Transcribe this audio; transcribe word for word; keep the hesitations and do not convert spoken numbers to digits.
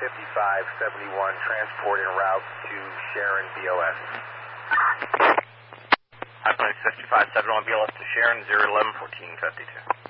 fifty-five seventy-one, transport en route to Sharon, B O S. High Plains fifty-five seventy-one, B L S to Sharon, zero eleven fourteen fifty-two.